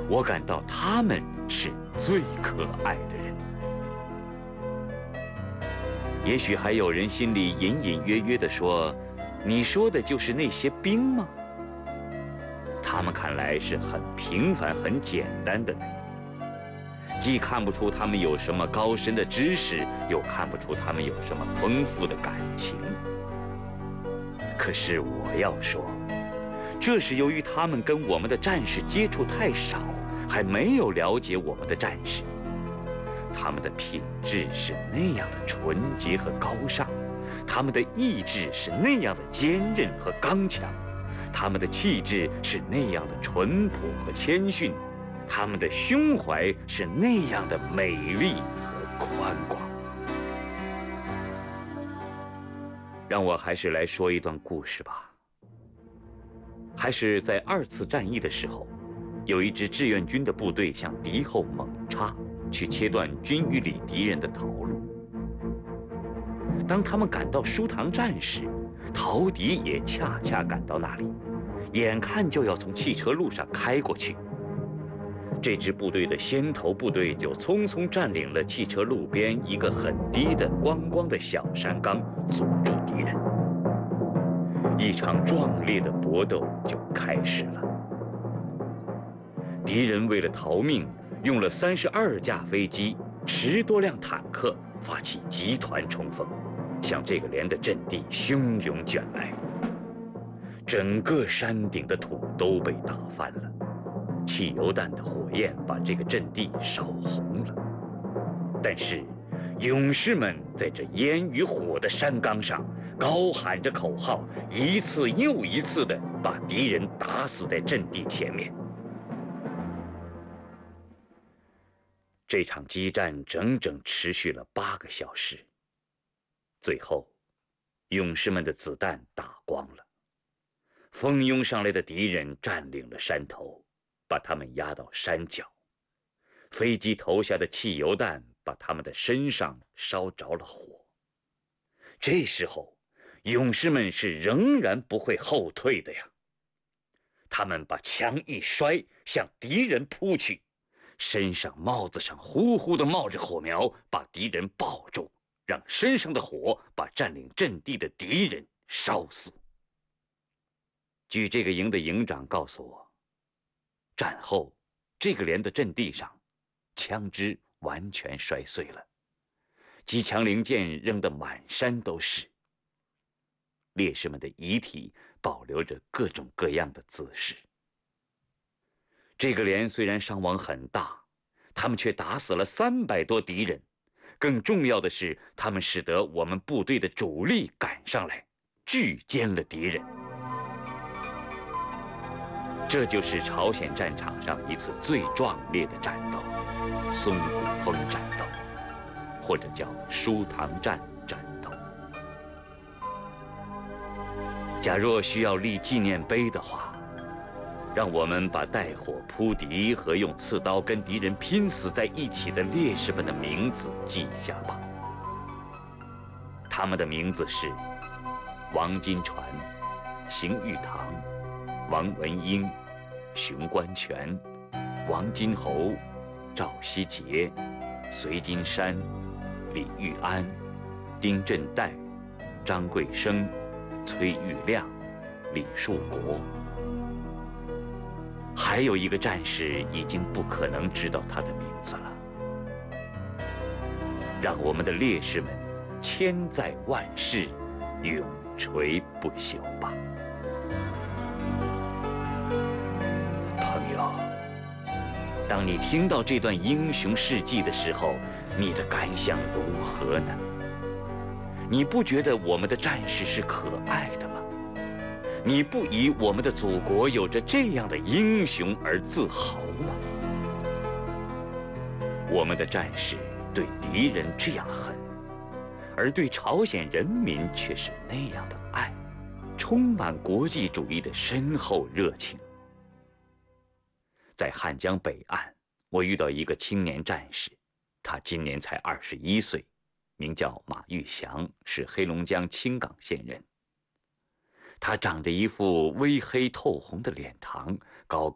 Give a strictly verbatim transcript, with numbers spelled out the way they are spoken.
我感到他们是最可爱的人。也许还有人心里隐隐约约地说：“你说的就是那些兵吗？”他们看来是很平凡、很简单的人，既看不出他们有什么高深的知识，又看不出他们有什么丰富的感情。可是我要说，这是由于他们跟我们的战士接触太少，还没有了解我们的战士。他们的品质是那样的纯洁和高尚，他们的意志是那样的坚韧和刚强，他们的气质是那样的淳朴和谦逊，他们的胸怀是那样的美丽和宽广。让我还是来说一段故事吧。还是在二次战役的时候，有一支志愿军的部队向敌后猛插，去切断军营里敌人的逃路。当他们赶到舒塘站时，陶迪也恰恰赶到那里，眼看就要从汽车路上开过去。这支部队的先头部队就匆匆占领了汽车路边一个很低的光光的小山岗，阻住敌人。一场壮烈的搏斗就开始了。敌人为了逃命，用了三十二架飞机、十多辆坦克，发起集团冲锋，向这个连的阵地汹涌卷来。整个山顶的土都被打翻了，汽油弹的火焰把这个阵地烧红了。但是，勇士们在这烟与火的山岗上高喊着口号，一次又一次地把敌人打死在阵地前面。这场激战整整持续了八个小时，最后，勇士们的子弹打光了，蜂拥上来的敌人占领了山头，把他们压到山脚，飞机投下的汽油弹把他们的身上烧着了火。这时候，勇士们是仍然不会后退的呀。他们把枪一摔，向敌人扑去，身上帽子上呼呼地冒着火苗，把敌人抱住，让身上的火把占领阵地的敌人烧死。据这个营的营长告诉我，战后这个连的阵地上，枪支完全摔碎了，机枪零件扔得满山都是。烈士们的遗体保留着各种各样的姿势。这个连虽然伤亡很大，他们却打死了三百多敌人。更重要的是，他们使得我们部队的主力赶上来，拒歼了敌人。这就是朝鲜战场上一次最壮烈的战斗——松骨峰战斗，或者叫舒塘站战斗。假若需要立纪念碑的话，让我们把带火扑敌和用刺刀跟敌人拼死在一起的烈士们的名字记下吧。他们的名字是王金传、邢玉堂、王文英、熊关全、王金侯、赵希杰、隋金山、李玉安、丁振岱、张贵生、崔玉亮、李树国。还有一个战士已经不可能知道他的名字了。让我们的烈士们千在万世，永垂不朽吧。朋友，当你听到这段英雄事迹的时候，你的感想如何呢？你不觉得我们的战士是可爱的吗？你不以我们的祖国有着这样的英雄而自豪吗？我们的战士对敌人这样狠，而对朝鲜人民却是那样的爱，充满国际主义的深厚热情。在汉江北岸，我遇到一个青年战士，他今年才二十一岁，名叫马玉祥，是黑龙江青冈县人。他长着一副微黑透红的脸庞，高高